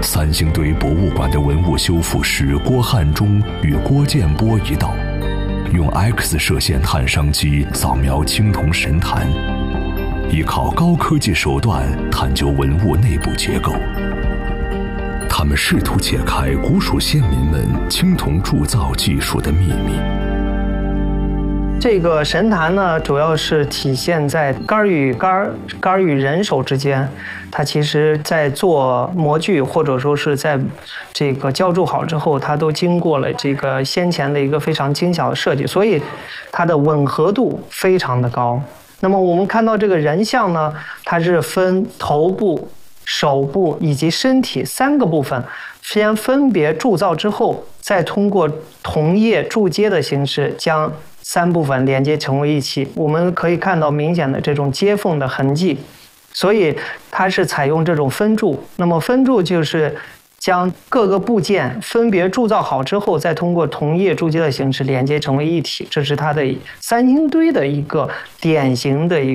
三星堆博物馆的文物修复师郭汉忠与郭建波一道，用 X 射线探伤机扫描青铜神坛，依靠高科技手段探究文物内部结构。他们试图解开古蜀先民们青铜铸造技术的秘密。 这个神坛呢，主要是体现在杆与杆与人手之间，它其实在做模具或者说是在这个浇铸好之后，它都经过了这个先前的一个非常精巧的设计，所以它的吻合度非常的高。那么我们看到这个人像呢，它是分头部、手部以及身体3个部分，先分别铸造之后，再通过铜液铸接的形式将3部分连接成为一起，我们可以看到明显的这种接缝的痕迹，所以它是采用这种分铸。那么分铸就是将各个部件分别铸造好之后，再通过铜液铸接的形式连接成为一体，这是它的三星堆的一个典型的